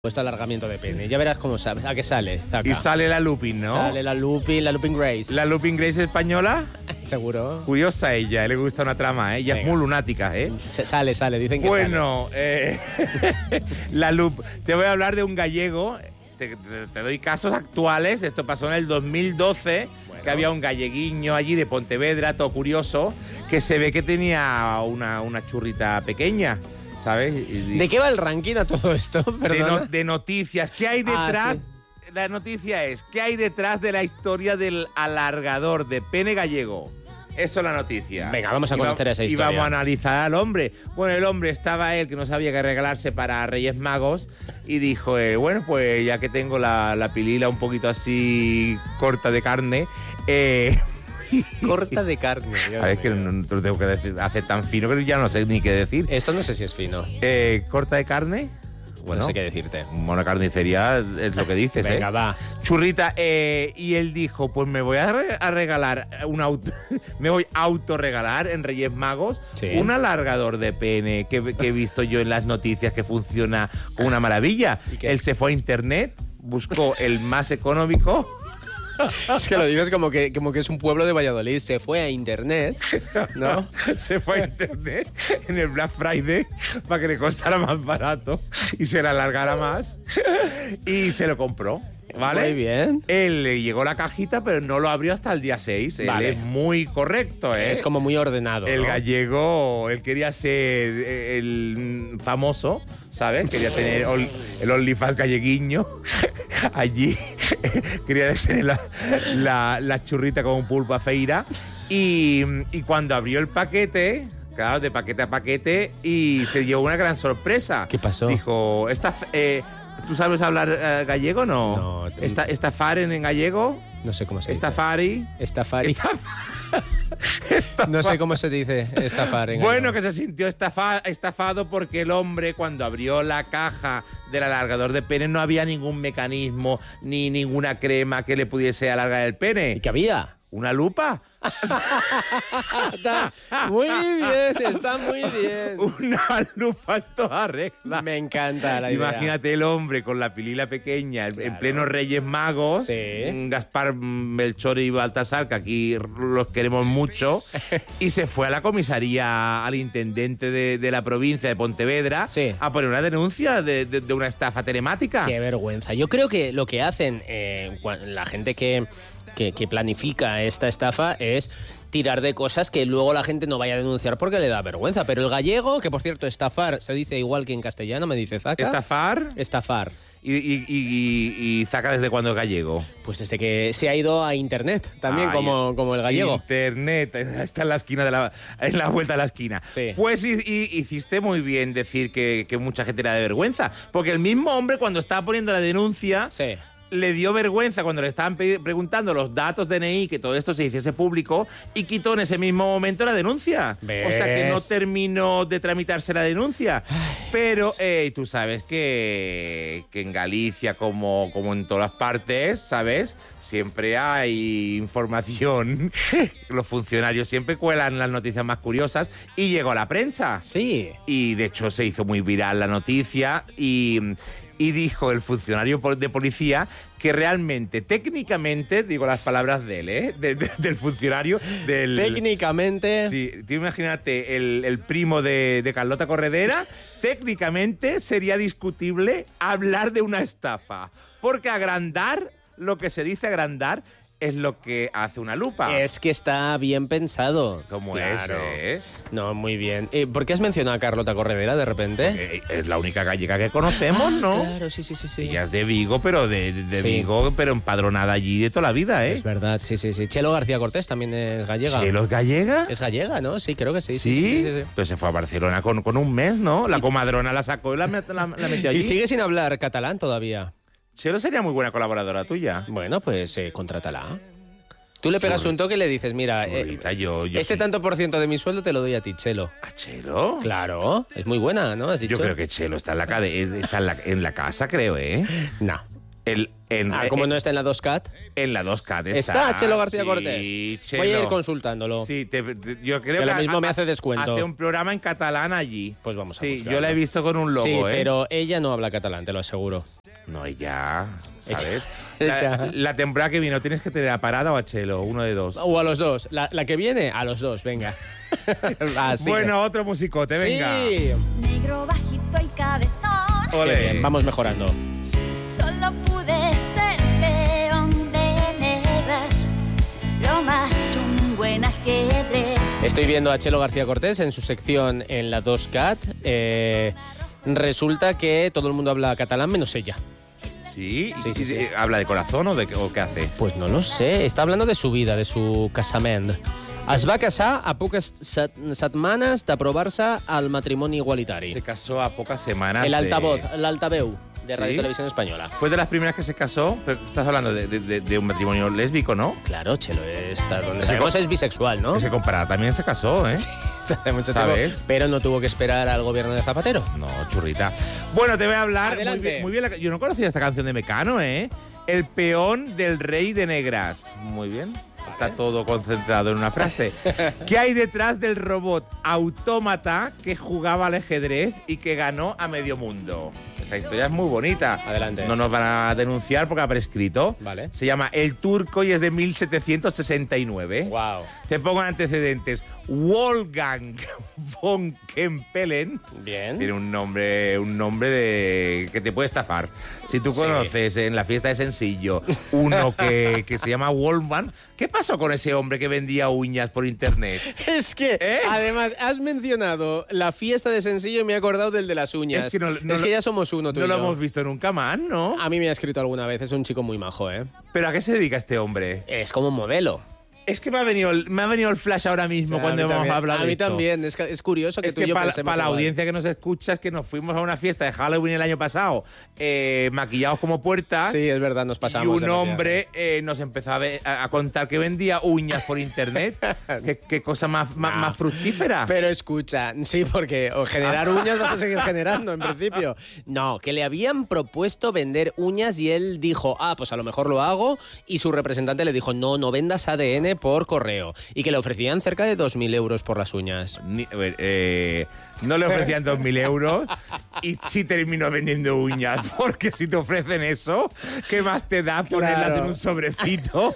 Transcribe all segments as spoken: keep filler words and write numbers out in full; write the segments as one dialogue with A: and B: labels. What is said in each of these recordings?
A: Puesto alargamiento de pene. Ya verás cómo sabe, a qué sale. Zaca.
B: Y sale la Lupin, ¿no?
A: Sale la Lupin, la Lupin Grace.
B: ¿La Lupin Grace española?
A: Seguro.
B: Curiosa ella, le gusta una trama, ¿eh? Ella
A: Venga.
B: es muy lunática, ¿eh?
A: Se sale, sale, dicen que
B: bueno, eh, la Lup... Te voy a hablar de un gallego. Te, te, te doy casos actuales. Esto pasó en el dos mil doce, bueno. Que había un galleguiño allí de Pontevedra, todo curioso, que se ve que tenía una, una churrita pequeña. ¿Sabes? Y,
A: ¿De qué va el ranking a todo esto?
B: De, no, de noticias. ¿Qué hay detrás?
A: Ah, sí.
B: La noticia es, ¿qué hay detrás de la historia del alargador de pene gallego? Eso es la noticia.
A: Venga, vamos a conocer
B: va,
A: esa historia.
B: Y vamos a analizar al hombre. Bueno, el hombre estaba él, que no sabía qué regalarse para Reyes Magos, y dijo, eh, bueno, pues ya que tengo la, la pilila un poquito así corta de carne, eh...
A: corta de carne.
B: A ver, es que no, no tengo que decir, hacer tan fino que ya no sé ni qué decir.
A: Esto no sé si es fino.
B: Eh, ¿Corta de carne? Bueno,
A: no sé qué decirte.
B: Una carnicería es lo que dices,
A: Venga,
B: ¿eh?
A: va.
B: Churrita, eh, y él dijo, pues me voy a, re a regalar, un auto me voy a autorregalar en Reyes Magos
A: ¿Sí?
B: un alargador de pene que, que he visto yo en las noticias que funciona con una maravilla. Él se fue a internet, buscó el más económico.
A: Es que lo dices como que, como que es un pueblo de Valladolid. Se fue a internet, ¿no?
B: Se fue a internet en el Black Friday para que le costara más barato y se le alargara más. Y se lo compró, ¿vale?
A: Muy bien.
B: Él le llegó la cajita, pero no lo abrió hasta el día seis.
A: Vale.
B: Él es muy correcto, ¿eh?
A: Es como muy ordenado,
B: El
A: ¿no?
B: gallego, él quería ser el famoso, ¿sabes? Quería tener el OnlyFans galleguiño allí. Quería tener la, la, la churrita como un pulpo a feira. Y, y cuando abrió el paquete, claro, de paquete a paquete, y se llevó una gran sorpresa.
A: ¿Qué pasó?
B: Dijo, esta, eh, ¿tú sabes hablar uh, gallego o no?
A: No.
B: Esta, ¿Estafar en, en gallego?
A: No sé cómo se dice.
B: Estafari.
A: Estafari.
B: Estaf Estafar.
A: No sé cómo se dice estafar en
B: Bueno,
A: algo.
B: que se sintió estafa estafado porque el hombre, cuando abrió la caja del alargador de pene, no había ningún mecanismo ni ninguna crema que le pudiese alargar el pene.
A: ¿Y qué había?
B: ¿Una lupa?
A: Está muy bien, está muy bien.
B: Una lupa en toda regla.
A: Me encanta la idea.
B: Imagínate el hombre con la pilila pequeña,
A: claro.
B: En pleno Reyes Magos,
A: sí.
B: Gaspar, Melchor y Baltasar, que aquí los queremos mucho, y se fue a la comisaría, al intendente de, de la provincia de Pontevedra,
A: sí.
B: a poner una denuncia de, de, de una estafa telemática.
A: Qué vergüenza. Yo creo que lo que hacen eh, la gente que... Que, que planifica esta estafa es tirar de cosas que luego la gente no vaya a denunciar porque le da vergüenza. Pero el gallego, que por cierto, estafar se dice igual que en castellano, me dice Zaca.
B: ¿Estafar?
A: Estafar.
B: ¿Y, y, y, y Zaca desde cuándo es gallego?
A: Pues desde que se ha ido a internet, también
B: Ay,
A: como, como el gallego.
B: Internet, está en la esquina de la, en la vuelta de la esquina.
A: Sí.
B: Pues y, y, hiciste muy bien decir que, que mucha gente era de vergüenza. Porque el mismo hombre, cuando estaba poniendo la denuncia...
A: Sí.
B: Le dio vergüenza cuando le estaban preguntando los datos D N I, que todo esto se hiciese público, y quitó en ese mismo momento la denuncia.
A: ¿Ves?
B: O sea que no terminó de tramitarse la denuncia.
A: Ay,
B: pero eh, tú sabes que, que en Galicia, como, como en todas partes, ¿sabes? Siempre hay información. Los funcionarios siempre cuelan las noticias más curiosas, y llegó a la prensa.
A: Sí.
B: Y de hecho se hizo muy viral la noticia, y... Y dijo el funcionario de policía que realmente, técnicamente, digo las palabras de él, ¿eh? De, de, del funcionario. Del,
A: técnicamente...
B: Sí, tú imagínate, el, el primo de, de Carlota Corredera, técnicamente sería discutible hablar de una estafa. Porque agrandar, lo que se dice agrandar, es lo que hace una lupa.
A: Es que está bien pensado.
B: Como
A: claro.
B: es, ¿eh?
A: No, muy bien. Eh, ¿Por qué has mencionado a Carlota Corredera de repente?
B: Eh, es la única gallega que conocemos, ¿no?
A: Claro, sí, sí, sí, sí.
B: Ella es de Vigo, pero de, de
A: Sí.
B: Vigo, pero empadronada allí de toda la vida, ¿eh?
A: Es verdad, sí, sí, sí. Chelo García Cortés también es gallega.
B: ¿Chelo es gallega?
A: Es gallega, ¿no? Sí, creo que sí.
B: ¿Sí?
A: Sí, sí, sí, sí.
B: Pues se fue a Barcelona con, con un mes, ¿no? La comadrona la sacó y la, met- la, la metió allí.
A: Y sigue sin hablar catalán todavía.
B: Chelo sería muy buena colaboradora tuya.
A: Bueno, pues eh, contrátala. Tú le pegas un toque y le dices, mira, eh,
B: Chulita, yo, yo
A: este
B: soy-
A: tanto por ciento de mi sueldo te lo doy a ti, Chelo.
B: ¿A Chelo?
A: Claro, es muy buena, ¿no? ¿Has dicho?
B: Yo creo que Chelo está en la, cade- está en la, en la casa, creo, ¿eh?
A: No.
B: El, en,
A: Ah, ¿cómo no está en la dos cat?
B: En la dos cat está.
A: ¿Está Chelo García Cortés?
B: Sí,
A: Voy a ir
B: Chelo.
A: consultándolo.
B: Sí, te- te- yo creo
A: Que
B: que,
A: lo mismo
B: ha-
A: me hace descuento.
B: Hace un programa en catalán allí.
A: Pues vamos a
B: Sí,
A: buscarlo.
B: yo la he visto con un logo,
A: Sí,
B: ¿eh?
A: pero ella no habla catalán, te lo aseguro.
B: No, ya, ¿sabes?
A: Ella-
B: La, la temporada que viene, ¿o tienes que tener a Parada o a Chelo? Uno de dos.
A: O a los dos. La, la que viene, a los dos, venga. Así que-
B: Bueno, otro musicote, venga.
A: Sí.
C: Negro bajito y cabezón,
B: Ole.
A: Qué bien, vamos mejorando.
C: solo pude ser peón de negras, lo más chungo en ajedrez.
A: Estoy viendo a Chelo García Cortés en su sección en la dos cat. Eh, resulta que todo el mundo habla catalán menos ella.
B: Sí,
A: Sí, sí,
B: ¿Y-
A: sí.
B: y- ¿Habla de corazón o, de, qué- o qué hace?
A: Pues no lo sé, está hablando de su vida, de su casament. Es va casar a poques set setmanes d'aprovar-se al matrimoni igualitari.
B: Se casó a pocas semanas.
A: El
B: de-
A: altavoz, l'altaveu de Radio
B: ¿Sí?
A: Televisión Española.
B: Fue de las primeras que se casó, pero estás hablando de, de- de- de un matrimonio lésbico, ¿no?
A: Claro, Chelo, está donde
B: Se
A: sabemos
B: co-
A: es bisexual, ¿no?
B: Que se compara, también se casó, ¿eh?
A: Hace mucho
B: ¿Sabes?
A: tiempo, pero no tuvo que esperar al gobierno de Zapatero.
B: No, churrita. Bueno, te voy a hablar muy
A: Adelante.
B: bien, muy bien la- yo no conocía esta canción de Mecano, ¿eh? El peón del rey de negras. Muy bien. Está todo concentrado en una frase. ¿Qué hay detrás del robot autómata que jugaba al ajedrez y que ganó a medio mundo? Esa historia es muy bonita.
A: Adelante.
B: No nos van a denunciar porque ha prescrito.
A: Vale.
B: Se llama El Turco y es de mil setecientos sesenta y nueve.
A: Wow.
B: Te pongo en antecedentes. Wolfgang von Kempelen.
A: Bien.
B: Tiene un nombre, un nombre de que te puede estafar. Si tú
A: Sí.
B: conoces en la fiesta de Sencillo uno que, que se llama Wolfgang, ¿qué pasó con ese hombre que vendía uñas por internet?
A: Es que,
B: ¿Eh?
A: además, has mencionado la fiesta de Sencillo y me he acordado del de las uñas.
B: Es que no- no
A: Es
B: lo-
A: que ya somos uno, tú
B: No
A: y
B: lo
A: yo.
B: hemos visto nunca más, ¿no?
A: A mí me ha escrito alguna vez, es un chico muy majo, ¿eh?
B: ¿Pero a qué se dedica este hombre?
A: Es como modelo.
B: Es que me ha venido el, me ha venido el flash ahora mismo
A: O sea,
B: cuando
A: a mí
B: hemos
A: también.
B: hablado
A: A
B: de
A: mí
B: esto.
A: también, es, que- es curioso que
B: Es
A: tú
B: que
A: y yo
B: para,
A: pensemos
B: para la
A: igual.
B: audiencia que nos escucha es que nos fuimos a una fiesta de Halloween el año pasado, eh, maquillados como puertas.
A: Sí, es verdad, nos pasamos.
B: Y un
A: de maquillaje.
B: hombre eh, nos empezó a, ver- a- a contar que vendía uñas por internet. ¿Qué, qué cosa más, más,
A: No.
B: más fructífera?
A: Pero escucha, sí, porque o generar uñas vas a seguir generando, en principio. No, que le habían propuesto vender uñas y él dijo, ah, pues a lo mejor lo hago. Y su representante le dijo, no, no vendas A D N por correo. Y que le ofrecían cerca de dos mil euros por las uñas.
B: Ni- a ver, eh, no le ofrecían dos mil euros y sí terminó vendiendo uñas. Porque si te ofrecen eso, ¿qué más te da ponerlas
A: Claro.
B: en un sobrecito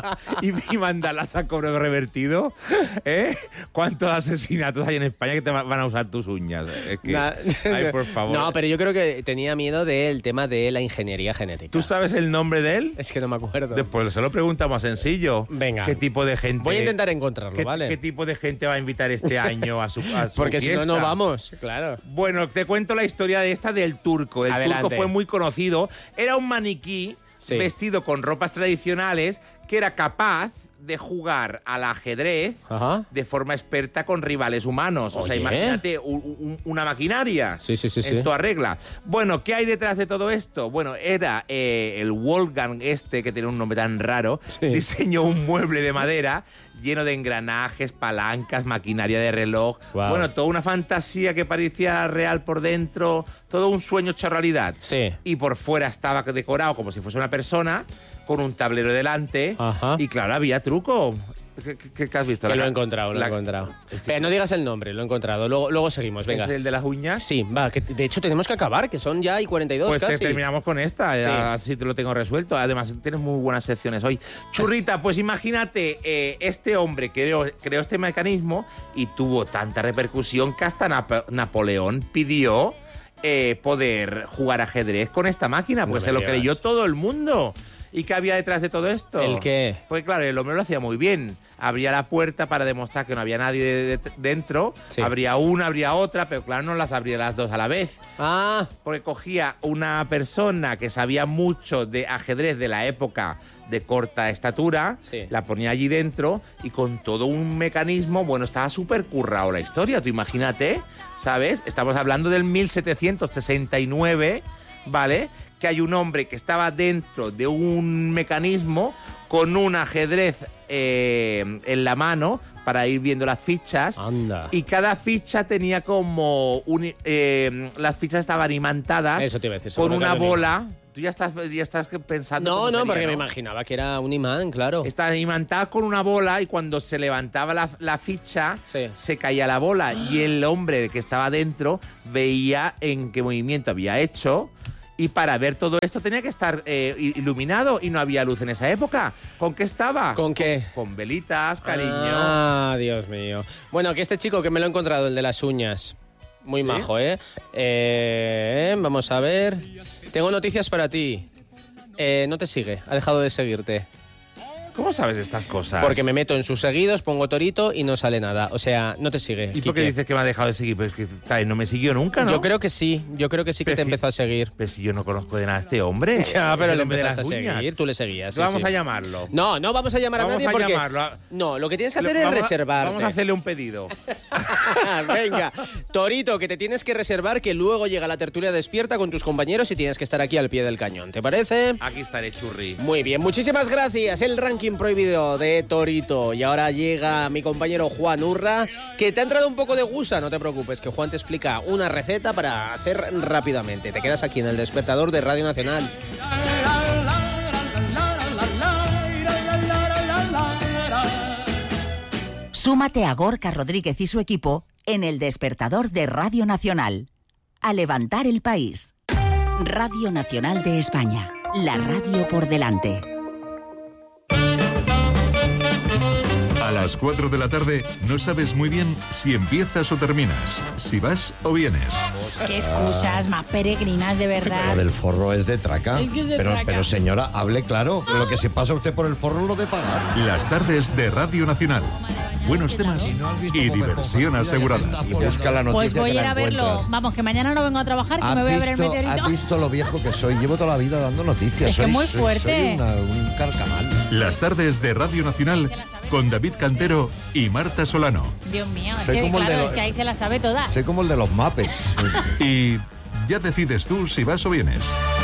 B: y, y mandarlas a cobro revertido? ¿Eh? ¿Cuántos asesinatos hay en España que te va- van a usar tus uñas? Es que,
A: Na-
B: ay, por favor.
A: No, pero yo creo que tenía miedo del tema de la ingeniería genética.
B: ¿Tú sabes el nombre de él?
A: Es que no me acuerdo.
B: Después se lo preguntamos sencillo.
A: Venga.
B: ¿Qué tipo de gente?
A: Voy a intentar encontrarlo,
B: ¿qué,
A: ¿vale?
B: ¿Qué tipo de gente va a invitar este año a su, a su
A: Porque si no,
B: fiesta?
A: no vamos, claro.
B: Bueno, te cuento la historia de esta del turco. El
A: Adelante.
B: turco fue muy conocido. Era un maniquí
A: Sí.
B: vestido con ropas tradicionales que era capaz de jugar al ajedrez
A: Ajá.
B: de forma experta con rivales humanos. O sea,
A: Oye.
B: imagínate un- un- una maquinaria
A: Sí, sí, sí,
B: en
A: sí.
B: toda regla. Bueno, ¿qué hay detrás de todo esto? Bueno, era eh, el Wolfgang este, que tiene un nombre tan raro,
A: Sí.
B: diseñó un mueble de madera lleno de engranajes, palancas, maquinaria de reloj.
A: Wow.
B: Bueno, toda una fantasía que parecía real por dentro, todo un sueño hecho realidad.
A: Sí.
B: Y por fuera estaba decorado como si fuese una persona, con un tablero delante.
A: Ajá.
B: Y claro, había truco. ¿Qué, qué- qué has visto?
A: Que
B: La-
A: lo he encontrado, lo
B: la-
A: he encontrado.
B: Es que-
A: Pero no digas el nombre, lo he encontrado. Luego, luego seguimos, venga.
B: ¿Es el de las uñas?
A: Sí, va, que de hecho tenemos que acabar, que son ya y cuarenta y dos
B: Pues te
A: casi.
B: terminamos con esta,
A: Sí.
B: ya así te lo tengo resuelto. Además, tienes muy buenas secciones hoy. Churrita, pues imagínate, eh, este hombre creó, creó este mecanismo y tuvo tanta repercusión que hasta Nap- Napoleón pidió eh, poder jugar ajedrez con esta máquina,
A: No
B: pues
A: me
B: se lo
A: digas.
B: creyó todo el mundo. ¿Y qué había detrás de todo esto?
A: ¿El qué?
B: Pues claro, el hombre lo hacía muy bien. Abría la puerta para demostrar que no había nadie de- de- dentro.
A: Sí.
B: Abría una, abría otra, pero claro, no las abría las dos a la vez.
A: Ah,
B: Porque cogía una persona que sabía mucho de ajedrez de la época de corta estatura,
A: Sí.
B: la ponía allí dentro y con todo un mecanismo, bueno, estaba súper currado la historia, tú imagínate, ¿sabes? Estamos hablando del mil setecientos sesenta y nueve, ¿vale? Que hay un hombre que estaba dentro de un mecanismo con un ajedrez eh, en la mano para ir viendo las fichas.
A: anda.
B: Y cada ficha tenía como un, eh, las fichas estaban imantadas
A: Eso te iba a decir,
B: con
A: seguro que
B: una
A: algo
B: bola. Tú tú ya estás, ya estás pensando.
A: No,
B: cómo
A: no,
B: sería,
A: porque
B: ¿no?
A: me imaginaba que era un imán, claro.
B: Está imantada con una bola y cuando se levantaba la, la ficha,
A: Sí.
B: se caía la bola y el hombre que estaba dentro veía en qué movimiento había hecho. Y para ver todo esto tenía que estar eh, iluminado y no había luz en esa época. ¿Con qué estaba?
A: ¿Con qué?
B: Con, con velitas, cariño.
A: Ah, Dios mío. Bueno, que este chico que me lo he encontrado, el de las uñas. Muy
B: ¿Sí?
A: majo, ¿eh? ¿eh? Vamos a ver. Tengo noticias para ti. Eh, no te sigue, ha dejado de seguirte.
B: ¿Cómo sabes estas cosas?
A: Porque me meto en sus seguidos, pongo Torito y no sale nada. O sea, no te sigue.
B: ¿Y por qué
A: Quique.
B: dices que me ha dejado de seguir? Pues que tal, no me siguió nunca, ¿no?
A: Yo creo que sí, yo creo que sí que
B: Pero
A: te
B: es que-
A: empezó a seguir.
B: Pero si yo no conozco de nada a este hombre.
A: Ya, pero
B: Es el
A: le
B: hombre de
A: empezaste a
B: las uñas.
A: seguir, tú le seguías. sí,
B: Vamos
A: sí.
B: a llamarlo.
A: No, no vamos a llamar
B: Vamos
A: a nadie
B: a
A: porque...
B: llamarlo.
A: No, lo que tienes que
B: Le-
A: hacer es
B: vamos a-
A: reservarte.
B: Vamos a hacerle un pedido.
A: Venga, Torito, que te tienes que reservar, que luego llega la tertulia despierta con tus compañeros y tienes que estar aquí al pie del cañón. ¿Te parece?
B: Aquí estaré, churri.
A: Muy bien, muchísimas gracias. El ranking prohibido de Torito. Y ahora llega mi compañero Juan Urra, que te ha entrado un poco de gusa. No te preocupes, que Juan te explica una receta para hacer rápidamente. Te quedas aquí en el despertador de Radio Nacional.
D: Súmate a Gorka Rodríguez y su equipo en el despertador de Radio Nacional. A levantar el país. Radio Nacional de España. La radio por delante.
E: A las cuatro de la tarde no sabes muy bien si empiezas o terminas, si vas o vienes.
F: Qué excusas más peregrinas, de verdad.
G: Lo del forro es de traca.
F: Es que es de
G: pero,
F: traca.
G: pero señora, hable claro. Lo que se pasa usted por el forro lo de pagar.
E: Las tardes de Radio Nacional. Buenos temas
G: Si no has visto
E: y
G: cómo me
E: diversión
G: pongo, mira, ya se
E: asegurada.
G: está
F: Pues
G: follando. Busca la
F: Pues
G: noticia
F: voy
G: que
F: a ir
G: la
F: a verlo.
G: encuentras.
F: Vamos, que mañana no vengo a trabajar, que
G: ¿Has
F: me voy a ver el
G: visto,
F: meteorito.
G: has visto lo viejo que soy? Llevo toda la vida dando noticias.
F: Es que
G: soy,
F: muy
G: soy-
F: fuerte.
G: Soy una- un carcamal.
E: Las tardes de Radio Nacional con David Cantero y Marta Solano.
F: Dios mío, es
G: Soy
F: que
G: como el de
F: claro,
G: los-
F: es que ahí se la sabe toda.
G: Soy como el de los Muppets.
E: Y ya decides tú si vas o vienes.